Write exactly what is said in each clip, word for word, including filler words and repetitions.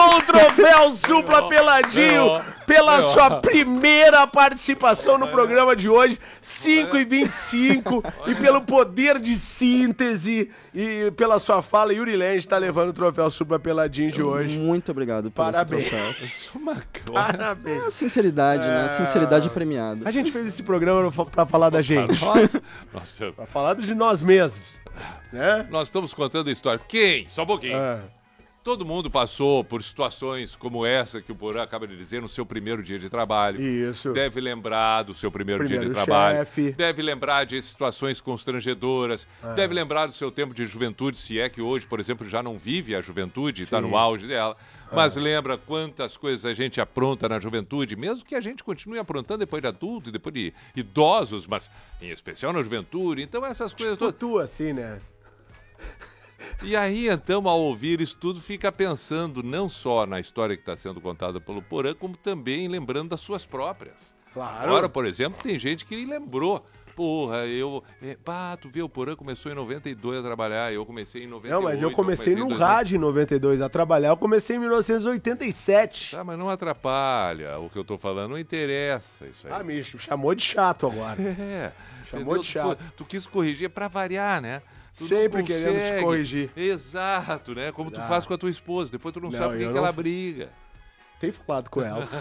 Ganhou o troféu Supla Peladinho Ganhou. pela Ganhou. sua primeira participação no programa de hoje, cinco e vinte e cinco, e pelo poder de síntese e pela sua fala, Yuri Land está levando o troféu Supla Peladinho de hoje. Muito obrigado pelo Parabéns. esse troféu. Parabéns. É, sinceridade, né? É. Sinceridade premiada. A gente fez esse programa pra falar da gente, Nós, nós, pra falar de nós mesmos, né? nós estamos contando a história. Quem? Só um pouquinho. É. Todo mundo passou por situações como essa que o Porã acaba de dizer no seu primeiro dia de trabalho. Isso. Deve lembrar do seu primeiro, dia Primeiro de trabalho. chefe. Deve lembrar de situações constrangedoras. É. Deve lembrar do seu tempo de juventude, se é que hoje, por exemplo, já não vive a juventude, está Sim. no auge dela. Mas lembra quantas coisas a gente apronta na juventude, mesmo que a gente continue aprontando depois de adulto e depois de idosos, mas em especial na juventude. Então essas coisas Tipo todas... tu, assim, né? E aí, então, ao ouvir isso tudo, fica pensando não só na história que está sendo contada pelo Porã, como também lembrando das suas próprias. Claro. Agora, por exemplo, tem gente que lembrou. Porra, eu... É, pá, tu vê, o Porã começou em noventa e dois a trabalhar, eu comecei em noventa e oito. Não, mas eu comecei, em no dois mil. rádio em noventa e dois a trabalhar, eu comecei em mil novecentos e oitenta e sete. Tá, mas não atrapalha o que eu tô falando, não interessa isso aí. Ah, me chamou de chato agora. É, Chamou entendeu? de Tu chato. foi- Tu, quis corrigir pra variar, né? Tu não Sempre querendo te consegue. corrigir. Exato, né? Como tu Ah. faz com a tua esposa, depois tu não, Não, sabe com quem eu que não- ela briga. Tem falado com ela.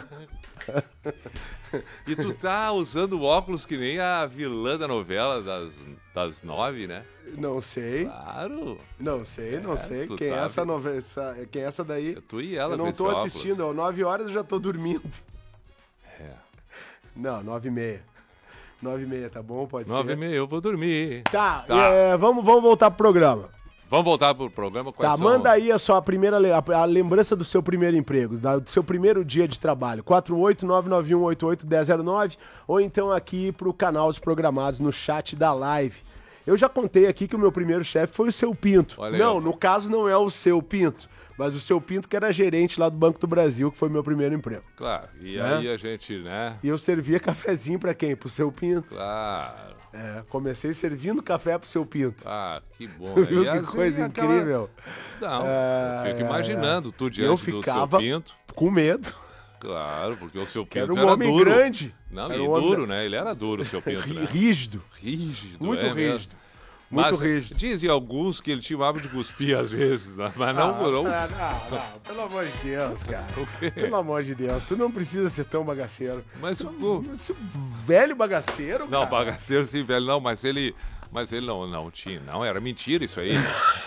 E tu tá usando óculos que nem a vilã da novela das, das nove, né? Não sei, Claro. não sei, não É, sei. tu Quem é tá essa vendo. novela? essa- Quem é essa daí? É tu e ela Eu com não esse tô óculos. assistindo, ó, nove horas eu já tô dormindo. É. Não, nove e meia. Nove e meia, tá bom? Pode Nove e ser? meia, eu vou dormir. Tá, Tá. é, vamos, vamos voltar pro programa. Vamos voltar pro programa? Quais Tá, são- manda aí a sua primeira le- a, a lembrança do seu primeiro emprego, da- do seu primeiro dia de trabalho. quatro oito nove nove um oito oito um zero zero nove ou então aqui pro canal Os Programados no chat da live. Eu já contei aqui que o meu primeiro chefe foi o seu Pinto. Olha aí, não, ó. no caso não é o seu Pinto, mas o seu Pinto que era gerente lá do Banco do Brasil, que foi meu primeiro emprego. Claro, e Né? aí a gente, né? E eu servia cafezinho pra quem? Pro seu Pinto. Claro. É, comecei servindo café pro seu Pinto. Ah, que bom. Viu E que assim, coisa aquela- incrível? Não, É, eu fico é, imaginando tu diante Eu do seu ficava Pinto. com medo. Claro, porque o seu Que era Pinto um era homem duro. grande. Não, Era e um homem- duro, né? Ele era duro, o seu Pinto, Rí- né? Rígido. Rígido, Muito é mesmo. rígido. Muito Mas rígido. dizem alguns que ele tinha o hábito de cuspir às vezes, né? Mas não, Ah, não, não, não, pelo amor de Deus, cara. O quê? Pelo amor de Deus, tu não precisa ser tão bagaceiro. Mas o... Esse velho bagaceiro, Não, cara. bagaceiro sim, velho, não, mas ele... Mas ele não, não tinha, não, era mentira isso aí.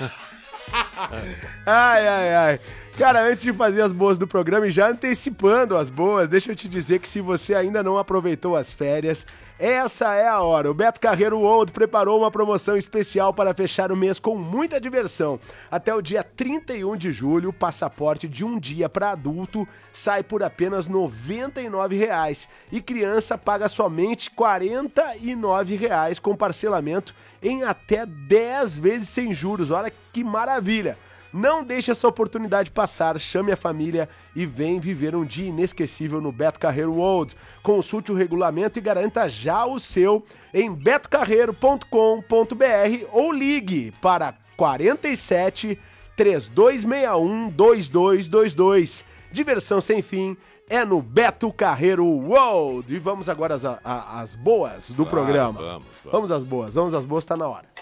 Ai, ai, ai. Cara, antes de fazer as boas do programa e já antecipando as boas, deixa eu te dizer que se você ainda não aproveitou as férias, essa é a hora. O Beto Carreiro World preparou uma promoção especial para fechar o mês com muita diversão. Até o dia trinta e um de julho, o passaporte de um dia para adulto sai por apenas noventa e nove reais e criança paga somente quarenta e nove reais com parcelamento em até dez vezes sem juros. Olha que maravilha! Não deixe essa oportunidade passar, chame a família e vem viver um dia inesquecível no Beto Carreiro World. Consulte o regulamento e garanta já o seu em beto carreiro ponto com ponto br ou ligue para quarenta e sete, trinta e dois sessenta e um, vinte e dois vinte e dois. Diversão sem fim é no Beto Carreiro World. E vamos agora às, a- às boas do Vai, programa. vamos, vamos. Vamos às boas, vamos às boas, tá na hora.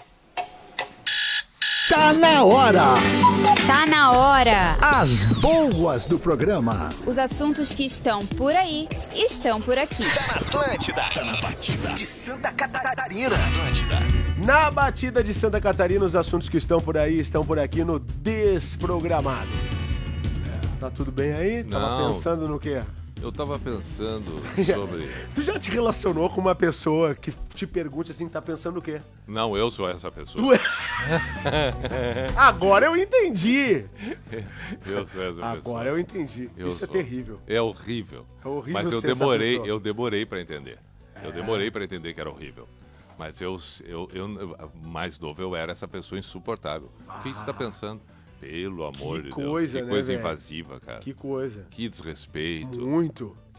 Tá na hora! Tá na hora! As boas do programa. Os assuntos que estão por aí estão por aqui. Atlântida. Tá na batida de Santa Catarina. Na batida de Santa Catarina, os assuntos que estão por aí estão por aqui no Desprogramado. É, tá tudo bem aí? Tava Não. pensando no quê? Eu tava pensando sobre... Tu já te relacionou com uma pessoa que te pergunte assim, tá pensando o quê? Não, eu sou essa pessoa. Tu é... Agora eu entendi! Eu sou essa pessoa. Agora eu entendi. Eu Isso sou. é terrível. É horrível. É horrível Mas eu ser essa demorei, pessoa. É. eu demorei pra entender. Eu demorei pra entender que era horrível. Mas eu, eu, eu, mais novo, eu era essa pessoa insuportável. O que você tá pensando? Pelo amor Que de coisa, Deus. Que né, coisa velho? invasiva, cara. Que coisa. Que desrespeito. Muito.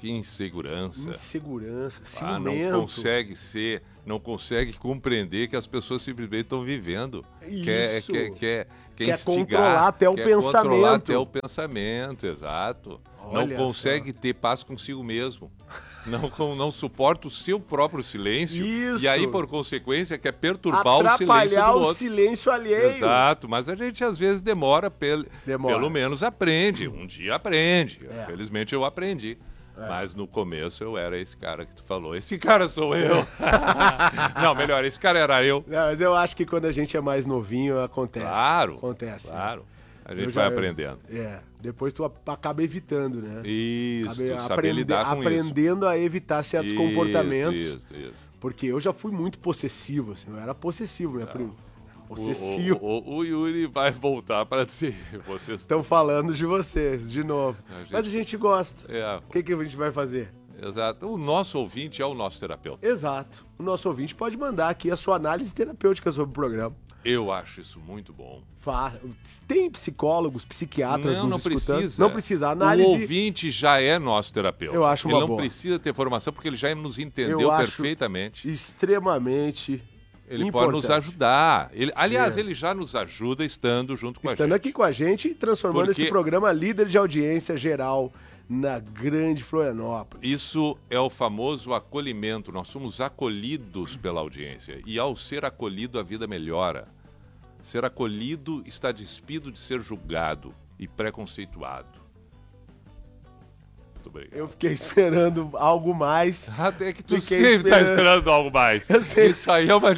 Que insegurança. Insegurança, Ah, não ciumento. consegue ser, não consegue compreender que as pessoas simplesmente estão vivendo. Quer, Isso. quer, quer, quer, Quer instigar, controlar até o quer pensamento. controlar até o pensamento, exato. Olha não consegue ter paz consigo mesmo. Não, com- não suporta o seu próprio silêncio. Isso. E aí, por consequência, quer perturbar o silêncio Atrapalhar do o outro. silêncio alheio. Exato, mas a gente às vezes demora, pel... Demora. pelo menos aprende. Um dia aprende. É. Felizmente eu aprendi. Mas no começo eu era esse cara que tu falou. Esse cara sou eu. Não, melhor, esse cara era eu. Não, mas eu acho que quando a gente é mais novinho, acontece. Claro. Acontece. Claro. A Eu gente já- vai aprendendo. É. Depois tu a- acaba evitando, né? Isso, Acaba tu saber aprende- lidar com aprendendo a evitar isso. certos Isso, comportamentos. Isso, isso. Porque eu já fui muito possessivo, assim. Eu era possessivo, né, primo? O, Possessivo. o, o, o Yuri vai voltar para dizer. Vocês Estão falando de vocês, de novo. A gente- Mas a gente gosta. É, O que, que a gente vai fazer? exato. O nosso ouvinte é o nosso terapeuta. Exato. O nosso ouvinte pode mandar aqui a sua análise terapêutica sobre o programa. Eu acho isso muito bom. Fa- Tem psicólogos, psiquiatras Não, não nos escutando? precisa. Não precisa. A O análise... ouvinte já é nosso terapeuta. Eu acho uma Ele não boa. precisa ter formação porque ele já nos entendeu Eu acho perfeitamente. extremamente Ele importante. pode nos ajudar. Ele, aliás, É. ele já nos ajuda estando junto com Estando a gente. aqui com a gente e transformando Porque- esse programa líder de audiência geral na grande Florianópolis. Isso é o famoso acolhimento. Nós somos acolhidos pela audiência. E ao ser acolhido, a vida melhora. Ser acolhido está despido de ser julgado e preconceituado. Muito obrigado. Eu fiquei esperando algo mais. Até que tu Fiquei sempre está esperando. esperando algo mais. Eu sei. Isso aí é uma...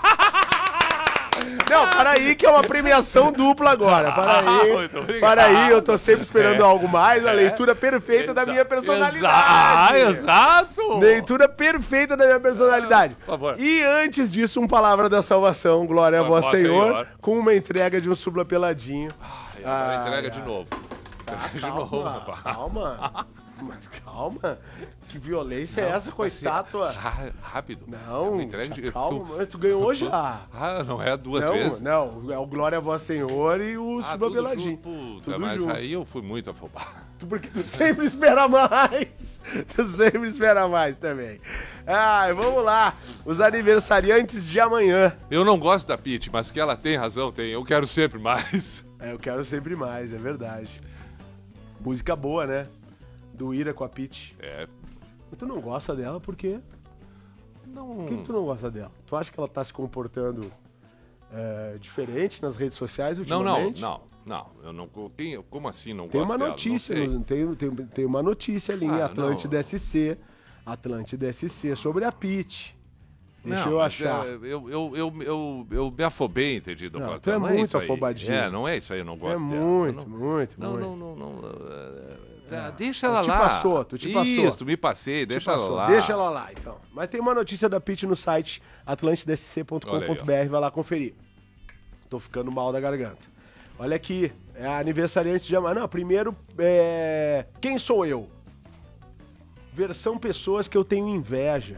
Não, para aí que é uma premiação dupla agora. Para aí. Muito obrigado. Para aí, eu tô sempre esperando É. algo mais. A leitura perfeita da Exa- minha personalidade. Exa- Exato! Leitura perfeita da minha personalidade. Por favor. E antes disso, um palavra da salvação, glória a Glória vós, ao Senhor, Senhor. com uma entrega de um subla peladinho. E agora Ah, entrega ai. de novo. Entrega de Calma, novo, rapaz. calma. Mas calma. Que violência é essa com a Vai ser estátua? ra- Rápido. Não, Me entrega de- calma, tu- mas tu ganhou já. Ah, não é duas Não, vezes? não, é o Glória a Vós Senhor e o Ah, Subla tudo Peladinho. junto. Puta, Tudo mas junto. aí eu fui muito afobado. Porque tu sempre espera mais. Tu sempre espera mais também. Ai, vamos lá. Os aniversariantes de amanhã. Eu não gosto da Pete, mas que ela tem razão, tem. Eu quero sempre mais. É, eu quero sempre mais, é verdade. Música boa, né? Do Ira com a Pitty. É. Tu não gosta dela por quê? Não. Por que que tu não gosta dela? Tu acha que ela tá se comportando é, diferente nas redes sociais Não, não, ultimamente? não, não. Eu não coloquei. Como assim não Tem gosto uma dela? notícia, Não sei. no- tem, tem, tem uma notícia ali em Ah, Atlântida não. S C. Atlântida S C sobre a Pitty. Deixa Não, eu mas, achar. é, eu, eu, eu, eu, eu me afobei, entendido? Não, com a- tu é não muito isso aí. afobadinho. É, não é isso aí, eu não gosto É dela. muito, Eu não, muito, não, muito. não, não, não, é, tá, É. deixa Tu ela te lá. passou, tu te passou. Isso, me passei, Te deixa ela passou. lá. Deixa ela lá, então. Mas tem uma notícia da Pitty no site atlantida s c ponto com ponto b r, vai lá conferir. Tô ficando mal da garganta. Olha aqui, é a aniversariante de amanhã. Não, primeiro, é... quem sou eu? Versão pessoas que eu tenho inveja.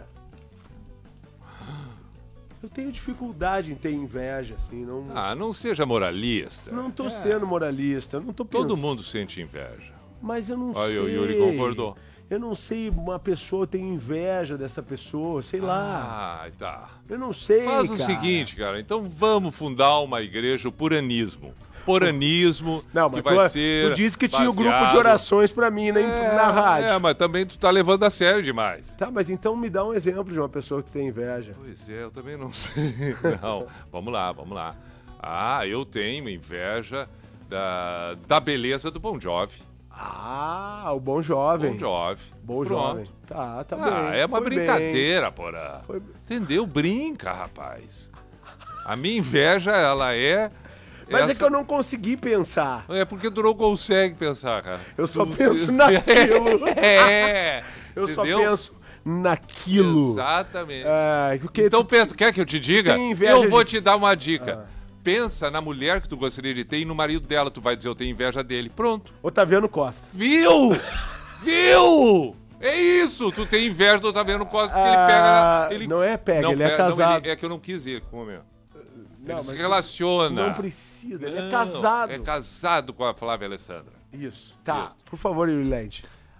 Eu tenho dificuldade em ter inveja, assim, não... Ah, não seja moralista. Não tô sendo moralista, não tô pensando... Todo mundo sente inveja. Mas eu não Olha, sei. o Yuri concordou. Eu não sei, uma pessoa tem inveja dessa pessoa, sei lá. Ah, tá. Eu não sei, Faz o cara. seguinte, cara. Então vamos fundar uma igreja, o Puranismo. Puranismo, Não, mas que vai tu, ser tu disse que tinha o grupo de baseado- orações pra mim na, É, na rádio. É, mas também tu tá levando a sério demais. Tá, mas então me dá um exemplo de uma pessoa que tem inveja. Pois é, eu também não sei. Não, vamos lá, vamos lá. Ah, eu tenho inveja da, da beleza do Bon Jovi. Ah, o Bom Jovem. Bon Jovi. Bom Pronto. Jovem. Tá, tá Ah, bem. é uma foi bem. brincadeira, porra. Foi- Entendeu? Brinca, rapaz. A minha inveja, ela é... Mas é essa- que eu não consegui pensar. É porque tu não consegue pensar, cara. Eu só Tu- penso naquilo. É. Eu só entendeu? penso naquilo. Exatamente. É, porque Então pensa, quer que eu te diga? Tem inveja Eu vou de- te dar uma dica. Ah. Pensa na mulher que tu gostaria de ter e no marido dela, tu vai dizer eu tenho inveja dele. Pronto. Otaviano Costa. Viu? Viu? É isso, tu tem inveja do Otaviano Costa porque ele Ah, pega... Ele... não é pega, ele é não, casado. é que eu não quis ir com o meu. Não, Ele se mas relaciona. Não precisa, ele é Não, casado. É casado com a Flávia Alessandra. Isso, tá. Isso. Por favor, Yuri Lente.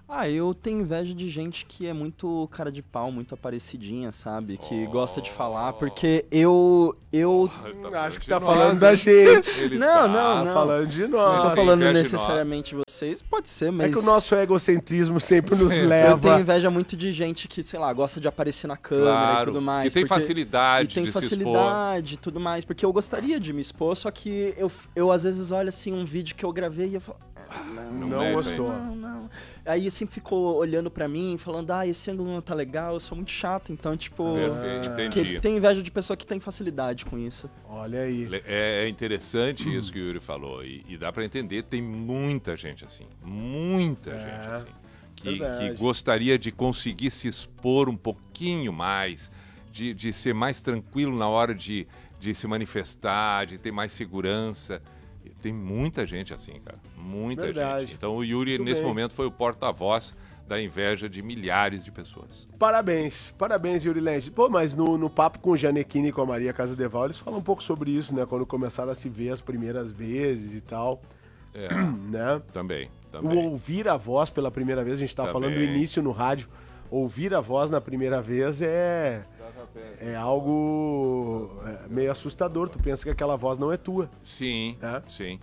Ah, eu tenho inveja de gente que é muito cara de pau, muito aparecidinha, sabe? Que Oh. gosta de falar, porque eu... eu... Acho que tá falando da gente. Ele Não, tá não, Tá não. falando de Não nós. tô Tem falando inveja de necessariamente vocês, pode ser, mas... É que o nosso egocentrismo sempre nos Sim. Eu tenho leva. inveja muito de gente que, sei lá, gosta de aparecer na câmera Claro, e tudo mais. e tem porque- facilidade E tem de se expor. facilidade e tudo mais. Porque eu gostaria de me expor, só que eu, eu às vezes olho assim um vídeo que eu gravei e eu falo... "Ah, não, Não mexe, gostou. não, não. Aí sempre ficou olhando pra mim, falando, ah, esse ângulo não tá legal, eu sou muito chato, então, tipo... Perfeito, entendi. Que tem inveja de pessoa que tem facilidade com isso. Olha aí. Le- É é interessante isso que o Yuri falou. E, e dá pra entender, tem muita gente assim. Muita É, gente assim. Que, verdade. que gostaria de conseguir se expor um pouquinho mais, de, de ser mais tranquilo na hora de, de se manifestar, de ter mais segurança. E tem muita gente assim, cara. Muita Verdade. gente. Então o Yuri, Muito nesse bem. momento, foi o porta-voz da inveja de milhares de pessoas. Parabéns, parabéns, Yuri Land. Pô, mas no, no papo com o Janequine e com a Maria Casadeval, eles falam um pouco sobre isso, né? Quando começaram a se ver as primeiras vezes e tal, É, né? também, O também. ouvir a voz pela primeira vez, a gente tava Também. falando do início no rádio, ouvir a voz na primeira vez é, é algo é, meio assustador. Tu pensa que aquela voz não é tua. Sim, É? sim.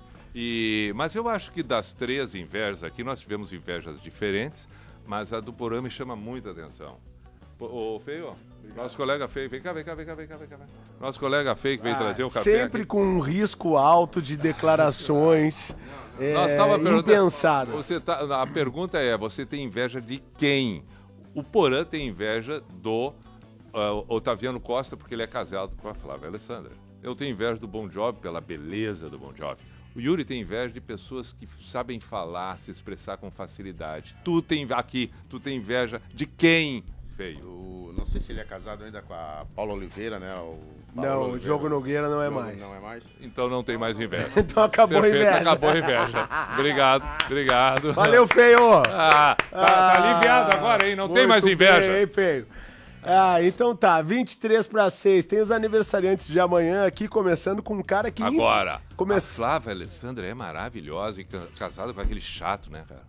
E, mas eu acho que das três invejas aqui, nós tivemos invejas diferentes, mas a do Porã me chama muita atenção. Pô, Ô, Feio, nosso colega Feio, vem cá, vem cá, vem cá, vem cá, vem cá. Nosso colega Feio que veio trazer o café Ah, Sempre aqui. com um risco alto de declarações é, Nós tava perguntando- impensadas. Você tá, a pergunta é, você tem inveja de quem? O Porã tem inveja do ah, Otaviano Costa, porque ele é casado com a Flávia Alessandra. Eu tenho inveja do Bon Jovi pela beleza do Bon Jovi. O Yuri tem inveja de pessoas que sabem falar, se expressar com facilidade. Tu tem aqui, tu tem inveja de quem, Feio? O- não sei se ele é casado ainda com a Paula Oliveira, né? O Paulo Não, o Oliveira. Diogo Nogueira não é Diogo mais. Não é mais. Então não tem mais inveja. Então acabou a Perfeito, inveja. acabou a inveja. Obrigado, obrigado. Valeu, Feio! Ah, tá, tá aliviado agora, hein? Não tem Muito mais inveja. bem, hein, Feio? Ah, então tá, vinte e três para seis. Tem os aniversariantes de amanhã aqui, começando com um cara que... Agora, Come- a Flávia Alessandra é maravilhosa e ca- casada com aquele chato, né, cara?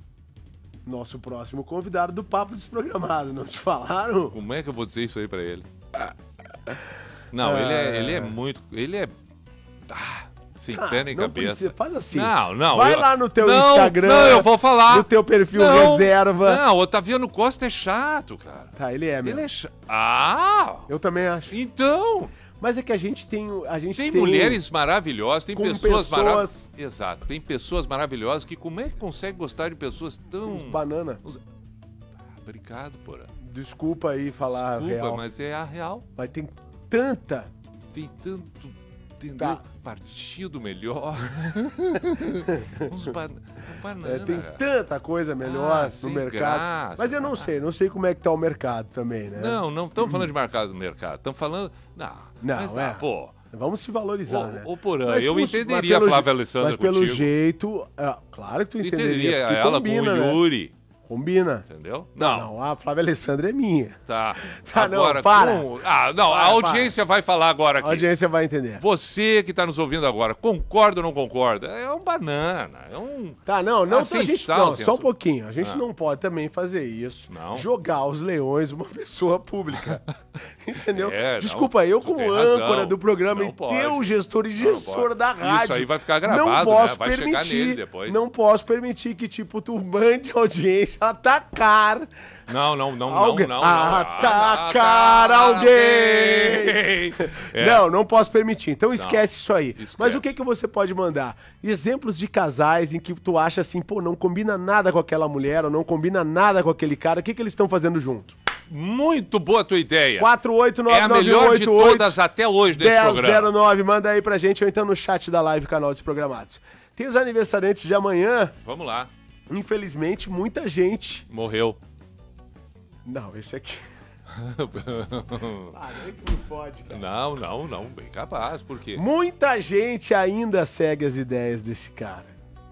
Nosso próximo convidado do Papo Desprogramado, não te falaram? Como é que eu vou dizer isso aí pra ele? Não, ele, é, ele é muito... Ele é... Ah, sem Ah, pé nem não cabeça. precisa, faz assim. Não, não. Vai eu- lá no teu Não, Instagram. Não, eu vou falar. No teu perfil Não, reserva. Não, Otaviano Costa é chato, cara. Tá, ele é mesmo. Ele é chato. Ah! Eu também acho. Então... Mas é que a gente tem... A gente Tem, tem, mulheres maravilhosas, tem com pessoas, pessoas- maravilhosas. Exato, tem pessoas maravilhosas que como é que consegue gostar de pessoas tão. Uns banana. Uns- Ah, obrigado, porra. Desculpa aí falar Desculpa, real. mas é a real. Mas tem tanta... Tem tanto. Entendeu? Tá. Partido melhor. Uns ba... banana. É, tem cara. tanta coisa melhor Ah, no sem mercado. graça. Mas eu não sei, não sei como é que tá o mercado também, né? Não, não estamos falando de mercado do mercado. Estamos falando. Não, Não, mas tá, é. pô. Vamos se valorizar, né? Ô, ô, Porã, Mas eu fun- entenderia a mas pelo Flávia je- Alessandra Mas pelo contigo. jeito, é, claro que tu entenderia. Entenderia porque ela combina, com o né? Yuri. Combina. Entendeu? Não, não, a Flávia Alessandra é minha. Tá. Tá, não, agora, para. com- Ah, não, Para, a audiência vai falar agora A aqui. audiência vai entender. Você que está nos ouvindo agora, concorda ou não concorda? É um banana, é um... Tá, não, não, Ah, então sem a gente, sal, não, sem só um açúcar. pouquinho. A gente Ah. não pode também fazer isso. Não. Jogar os leões uma pessoa pública. Entendeu? É, não, Desculpa, eu tu como tem razão. âncora do programa Não e pode. teu gestor e Não gestor pode. da rádio. Isso aí vai ficar não gravado, posso né? Vai chegar permitir, nele depois. Não posso permitir que, tipo, tu mande a audiência atacar Não, não, não, alguém. não, não, não. Atacar alguém! É. Não, não posso permitir. Então esquece isso aí. Esquece. Mas o que que você pode mandar? Exemplos de casais em que tu acha assim, pô, não combina nada com aquela mulher ou não combina nada com aquele cara. O que que eles estão fazendo junto? Muito boa a tua ideia. quatro oito É nove a nove melhor de oito oito todas até hoje desse dez programa. zero nove. Manda aí pra gente ou então no chat da live, canal Desprogramados. Tem os aniversariantes de amanhã. Vamos lá. Infelizmente, muita gente... Morreu. Não, esse aqui... Ah, nem que me fode, cara. Não, não, não, bem capaz, por quê? Muita gente ainda segue as ideias desse cara.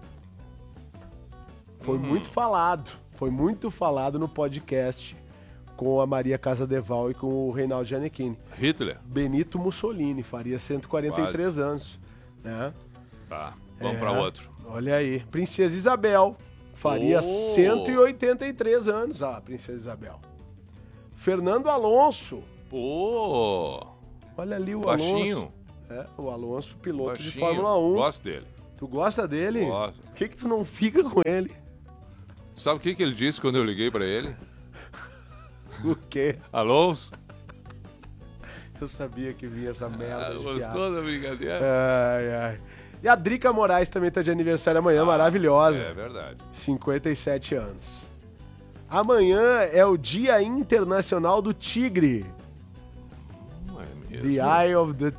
Foi muito falado. Foi muito falado no podcast com a Maria Casadeval e com o Reinaldo Gianecchini. Hitler? Benito Mussolini faria cento e quarenta e três anos. Né? Tá, vamos É. pra outro. Olha aí. Princesa Isabel Faria Oh. cento e oitenta e três anos a Princesa Isabel. Fernando Alonso. Pô, Olha ali o baixinho. Alonso. É, o Alonso, piloto baixinho. de Fórmula um. Gosto dele. Tu gosta dele? Gosto. Por que que tu não fica com ele? Sabe o que, que ele disse quando eu liguei pra ele? O quê? Alonso? Eu sabia que vinha essa merda Ah, de piada. gostou da brincadeira? Ai, ai. E a Drica Moraes também tá de aniversário amanhã, maravilhosa. É verdade. cinquenta e sete anos. Amanhã é o Dia Internacional do Tigre. Não é mesmo? The Eye of the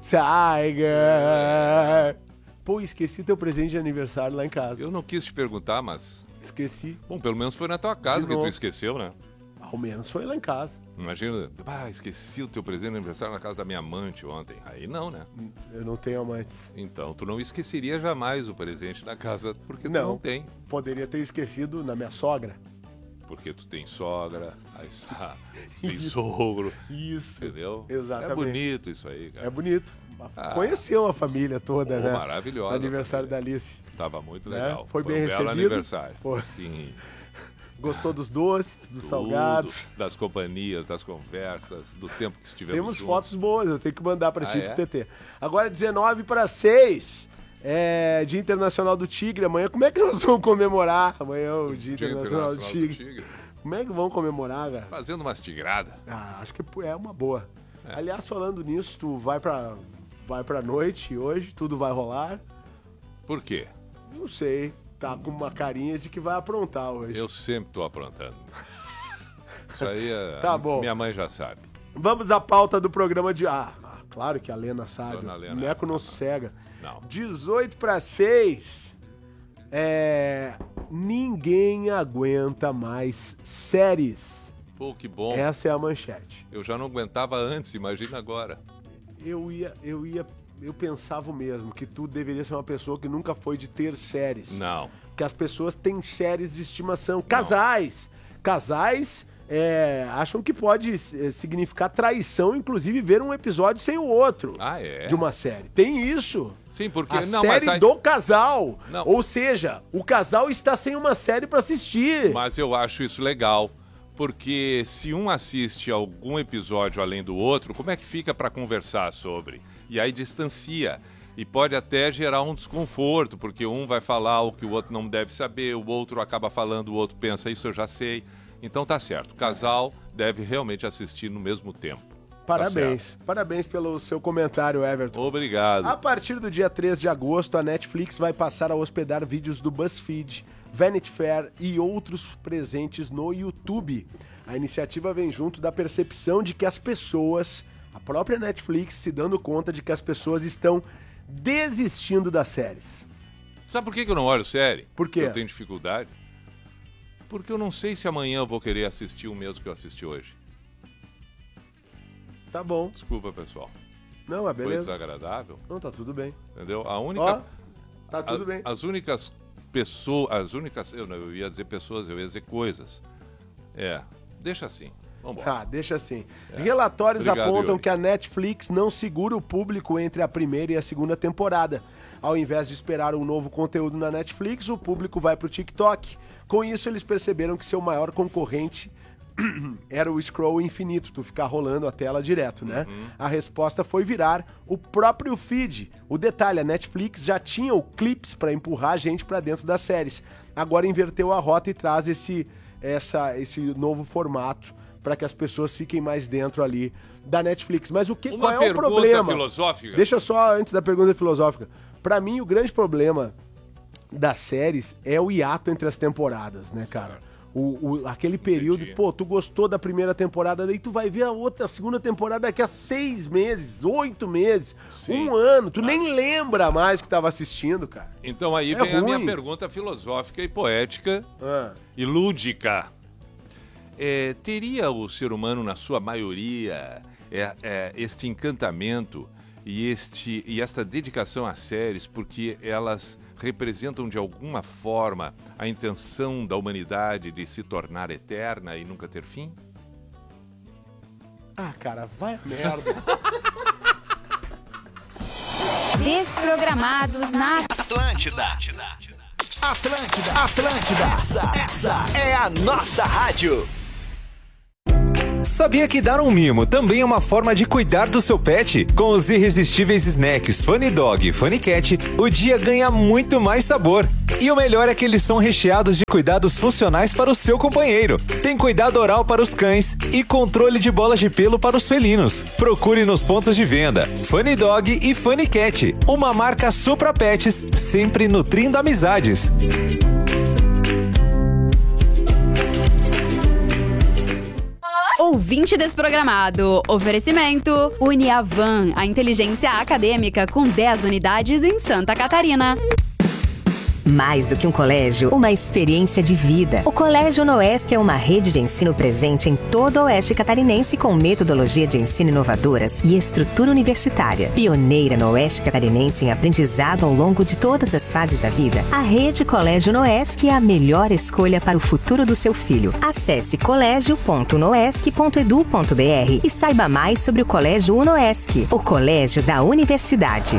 Tiger. Pô, esqueci teu presente de aniversário lá em casa. Eu não quis te perguntar, mas... Esqueci. Bom, pelo menos foi na tua casa De que tu novo. esqueceu, né? Ao menos foi lá em casa. Imagina, ah, esqueci o teu presente de aniversário na casa da minha amante ontem. Aí não, né? Eu não tenho amantes. Então, tu não esqueceria jamais o presente na casa, porque tu Não. não tem. Poderia ter esquecido na minha sogra. Porque tu tem sogra, aí, sa- tu tem Isso. sogro, Isso. entendeu? Exatamente. É bonito isso aí, cara. É bonito. Ah. Conheceu a família toda, Pô, né? maravilhosa. No aniversário da Alice. Tava muito Né? legal. Foi bem um belo recebido? aniversário. Foi. Sim. Gostou dos doces, dos Tudo, salgados. das companhias, das conversas, do tempo que estivemos Temos juntos. fotos boas, eu tenho que mandar pra Ah, ti, é? pro T T. Agora, dezenove para seis, é Dia Internacional do Tigre. Amanhã, como é que nós vamos comemorar? Amanhã é o Dia, Dia Internacional, do Internacional do Tigre. Tigre. Como é que vamos comemorar, cara? Fazendo umas tigradas. Ah, acho que é uma boa. É. Aliás, falando nisso, tu vai pra, vai pra noite hoje, tudo vai rolar? Por quê? Não sei, tá com uma carinha de que vai aprontar hoje. Eu sempre tô aprontando. Isso aí, é- Tá bom. minha mãe já sabe. Vamos à pauta do programa de... Ah, ah, claro que a Lena sabe. Dona Lena, o Neco não não. sossega. Não. dezoito para seis. É... Ninguém aguenta mais séries. Pô, que bom. Essa é a manchete. Eu já não aguentava antes, imagina agora. Eu ia... Eu ia... Eu pensava o mesmo, que tu deveria ser uma pessoa que nunca foi de ter séries. Não. Que as pessoas têm séries de estimação. Casais. Casais é, acham que pode é, significar traição, inclusive ver um episódio sem o outro Ah, é? de uma série. Tem isso. Sim, porque... A não, série mas, aí- do casal. Não. Ou seja, o casal está sem uma série pra assistir. mas eu acho isso legal. Porque se um assiste algum episódio além do outro, como é que fica pra conversar sobre? E aí distancia. E pode até gerar um desconforto, porque um vai falar o que o outro não deve saber, o outro acaba falando, o outro pensa, isso eu já sei. Então tá certo, o casal deve realmente assistir no mesmo tempo. Parabéns. Tá Parabéns pelo seu comentário, Everton. Obrigado. A partir do dia três de agosto, a Netflix vai passar a hospedar vídeos do BuzzFeed, Vanity Fair e outros presentes no YouTube. A iniciativa vem junto da percepção de que as pessoas, a própria Netflix se dando conta de que as pessoas estão desistindo das séries. Sabe por que que eu não olho série? Por quê? Eu tenho dificuldade. Porque eu não sei se amanhã eu vou querer assistir o mesmo que eu assisti hoje. Tá bom. Desculpa, pessoal. Não, é Foi beleza. desagradável, Não, tá tudo bem. entendeu? A única... Ó, tá tudo a- bem. As únicas pessoas... As únicas... Eu, não, eu ia dizer pessoas, eu ia dizer coisas. É, deixa assim. Vambora. Tá, deixa assim. Relatórios Obrigado, apontam Yuri. que a Netflix não segura o público entre a primeira e a segunda temporada. Ao invés de esperar um novo conteúdo na Netflix, o público vai pro TikTok. Com isso, eles perceberam que seu maior concorrente era o scroll infinito, tu ficar rolando a tela direto, né? Uhum. A resposta foi virar o próprio feed. O detalhe, a Netflix já tinha o Clips para empurrar a gente para dentro das séries. Agora inverteu a rota e traz esse, essa, esse novo formato para que as pessoas fiquem mais dentro ali da Netflix. Mas o que, Uma qual é o pergunta problema? filosófica. Deixa eu só, antes da pergunta filosófica. Pra mim, o grande problema das séries é o hiato entre as temporadas, né, cara? O, o- aquele período, Entendi. pô, tu gostou da primeira temporada, daí tu vai ver a outra, a segunda temporada daqui a seis meses, oito meses, Sim. um ano. Tu nem lembra mais que tava assistindo, cara. Então aí É vem a minha ruim. pergunta filosófica e poética Ah. e lúdica. É, teria o ser humano, na sua maioria, é, é, este encantamento e, este, e esta dedicação às séries porque elas representam de alguma forma a intenção da humanidade de se tornar eterna e nunca ter fim? Ah, cara, vai a merda. Desprogramados na Atlântida. Atlântida, Atlântida, essa, essa é a nossa rádio. Sabia que dar um mimo também é uma forma de cuidar do seu pet? Com os irresistíveis snacks Funny Dog e Funny Cat, o dia ganha muito mais sabor. E o melhor é que eles são recheados de cuidados funcionais para o seu companheiro. Tem cuidado oral para os cães e controle de bolas de pelo para os felinos. Procure nos pontos de venda Funny Dog e Funny Cat, uma marca Supra Pets, sempre nutrindo amizades. Ouvinte desprogramado. Oferecimento Uniavan, a inteligência acadêmica com dez unidades em Santa Catarina. Mais do que um colégio, uma experiência de vida. O Colégio Noesc é uma rede de ensino presente em todo o oeste catarinense com metodologia de ensino inovadoras e estrutura universitária. Pioneira no oeste catarinense em aprendizado ao longo de todas as fases da vida, a rede Colégio Noesc é a melhor escolha para o futuro do seu filho. Acesse colégio ponto noesc ponto edu ponto br e saiba mais sobre o Colégio Unoesc, o colégio da universidade.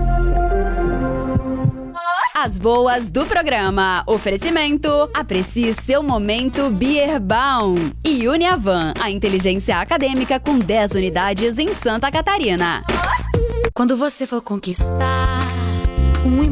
As boas do programa. Oferecimento. Aprecie seu momento Beerbaum. E Uniavan, a inteligência acadêmica com dez unidades em Santa Catarina. Quando você for conquistar um